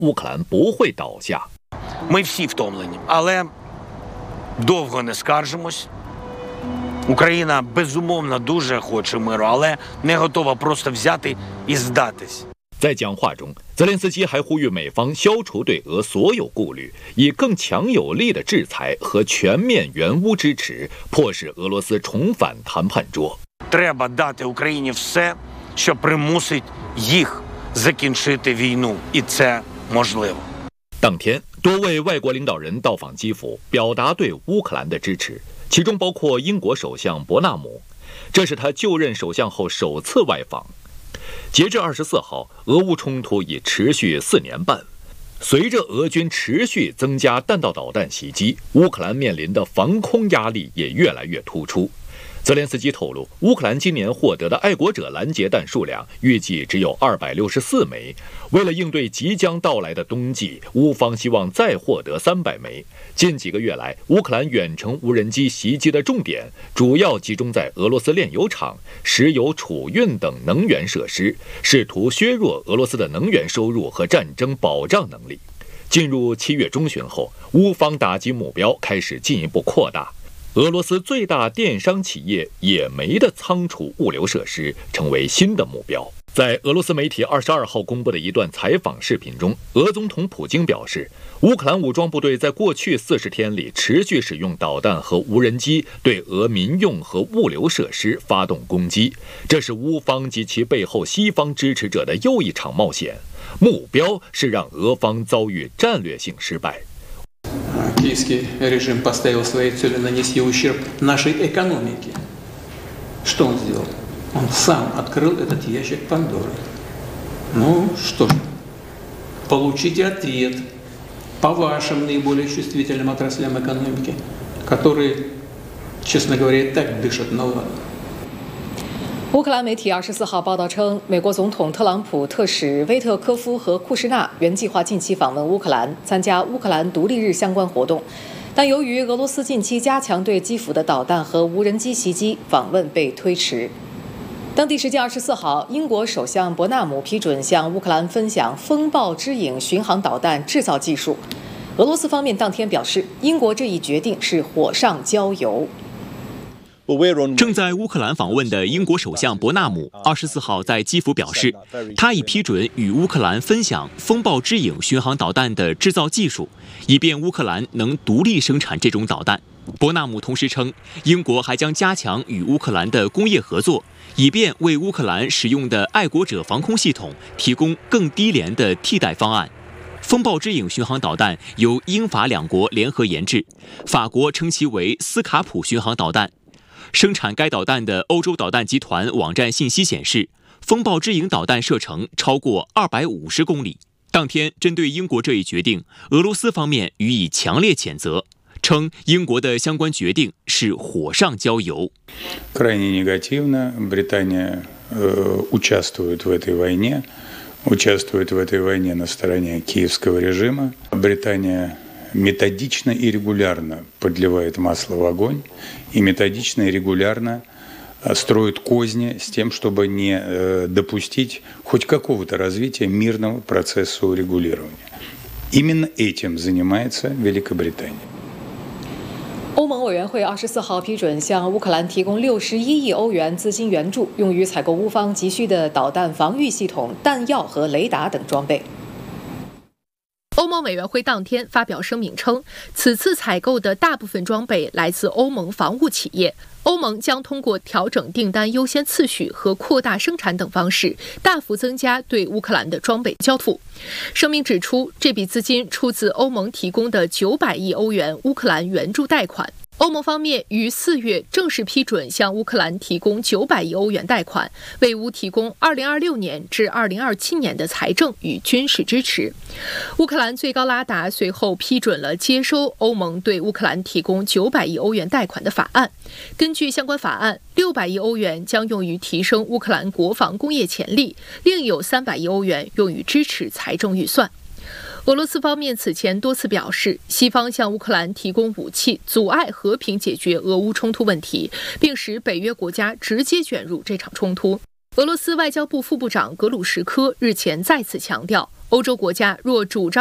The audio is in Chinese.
乌克兰不会倒下。 Ми всі втомлені, але довго не скаржимось. Україна, безумовно, дуже хоче миру, але не готова просто взяти і здатись. 在讲话中，泽连斯基还呼吁美方消除对俄所有顾虑，以更强有力的制裁和全面援乌支持，迫使俄罗斯重返谈判桌。 Треба дати Україні все, що примусить їх закінчити війну, і це можливо. 当天，多位外国领导人到访基辅，表达对乌克兰的支持，其中包括英国首相伯纳姆，这是他就任首相后首次外访。截至24号，俄乌冲突已持续4年半。随着俄军持续增加弹道导弹袭击，乌克兰面临的防空压力也越来越突出。泽连斯基透露，乌克兰今年获得的爱国者拦截弹数量预计只有264枚。为了应对即将到来的冬季，乌方希望再获得300枚。近几个月来，乌克兰远程无人机袭击的重点主要集中在俄罗斯炼油厂、石油储运等能源设施，试图削弱俄罗斯的能源收入和战争保障能力。进入7月中旬后，乌方打击目标开始进一步扩大。俄罗斯最大电商企业野莓的仓储物流设施成为新的目标。在俄罗斯媒体22号公布的一段采访视频中，俄总统普京表示，乌克兰武装部队在过去40天里持续使用导弹和无人机对俄民用和物流设施发动攻击，这是乌方及其背后西方支持者的又一场冒险，目标是让俄方遭遇战略性失败。 Киевский режим поставил своей целью нанести ущерб нашей экономике. Что он сделал? Он сам открыл этот ящик Пандоры. Ну что ж, получите ответ по вашим наиболее чувствительным отраслям экономики, которые, честно говоря, и так дышат на ладан. 乌克兰媒体24号报道称，美国总统特朗普特使威特科夫和库什纳原计划近期访问乌克兰，参加乌克兰独立日相关活动，但由于俄罗斯近期加强对基辅的导弹和无人机袭击，访问被推迟。当地时间24号，英国首相伯纳姆批准向乌克兰分享风暴之影巡航导弹制造技术。俄罗斯方面当天表示，英国这一决定是火上浇油。 正在乌克兰访问的英国首相伯纳姆24号在基辅表示，他已批准与乌克兰分享风暴之影巡航导弹的制造技术，以便乌克兰能独立生产这种导弹。伯纳姆同时称，英国还将加强与乌克兰的工业合作，以便为乌克兰使用的爱国者防空系统提供更低廉的替代方案。风暴之影巡航导弹由英法两国联合研制，法国称其为斯卡普巡航导弹。生产该导弹的欧洲导弹集团网站信息显示，风暴之影导弹射程超过250公里。当天，针对英国这一决定，俄罗斯方面予以强烈谴责，称英国的相关决定是火上浇油。 Крайне негативно. Британия участвует в этой войне, участвует в этой войне на стороне киевского режима. Британия методично и регулярно подливает масло в огонь и методично и регулярно строит козни с тем, чтобы не допустить хоть какого-то развития мирного процесса урегулирования. Именно этим занимается Великобритания. 欧盟委员会24号批准向乌克兰提供61亿欧元资金援助，用于采购乌方急需的导弹防御系统、弹药和雷达等装备。 欧盟委员会当天发表声明称，此次采购的大部分装备来自欧盟防务企业，欧盟将通过调整订单优先次序和扩大生产等方式，大幅增加对乌克兰的装备交付。声明指出，这笔资金出自欧盟提供的900亿欧元乌克兰援助贷款。欧盟方面于4月正式批准向乌克兰提供900亿欧元贷款，为乌提供2026年至2027年的财政与军事支持。乌克兰最高拉达随后批准了接收欧盟对乌克兰提供900亿欧元贷款的法案。根据相关法案，600亿欧元将用于提升乌克兰国防工业潜力，另有300亿欧元用于支持财政预算。俄罗斯方面此前多次表示，西方向乌克兰提供武器，阻碍和平解决俄乌冲突问题，并使北约国家直接卷入这场冲突。俄罗斯外交部副部长格鲁什科日前再次强调， 欧洲国家若主张